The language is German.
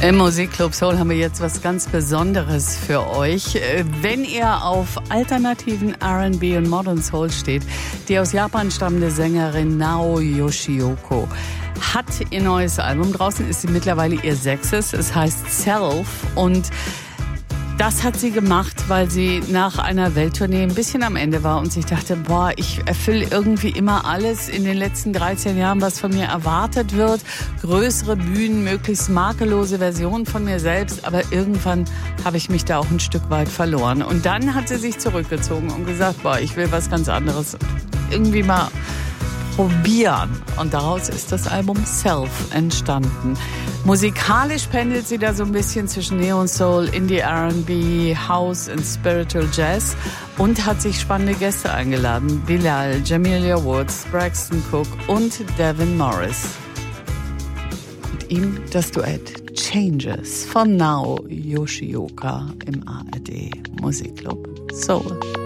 Im Musikclub Soul haben wir jetzt was ganz Besonderes für euch. Wenn ihr auf alternativen R&B und Modern Soul steht, die aus Japan stammende Sängerin Nao Yoshioka hat ihr neues Album draußen, ist sie mittlerweile ihr 6. Es heißt Self und das hat sie gemacht, weil sie nach einer Welttournee ein bisschen am Ende war und sich dachte, boah, ich erfülle irgendwie immer alles in den letzten 13 Jahren, was von mir erwartet wird. Größere Bühnen, möglichst makellose Versionen von mir selbst. Aber irgendwann habe ich mich da auch ein Stück weit verloren. Und dann hat sie sich zurückgezogen und gesagt, boah, ich will was ganz anderes. Irgendwie mal probieren. Und daraus ist das Album Self entstanden. Musikalisch pendelt sie da so ein bisschen zwischen Neo Soul, Indie R&B, House und Spiritual Jazz und hat sich spannende Gäste eingeladen. Bilal, Jamilia Woods, Braxton Cook und Devin Morris. Mit ihm das Duett Changes von Nao Yoshioka im ARD Musikclub Soul.